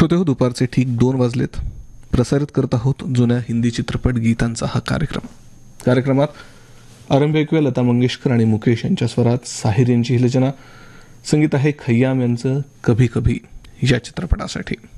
श्रोते हो, दुपारचे ठीक 2 वाजलेत. प्रसारित करत आहोत जुन्या हिंदी चित्रपट गीतांचा हा कार्यक्रमात आरंभ ऐकूया लता मंगेशकर आणि मुकेश यांच्या स्वरात साहिर यांची ही रचना. संगीत आहे खय्याम यांचं कभी कभी या चित्रपटासाठी.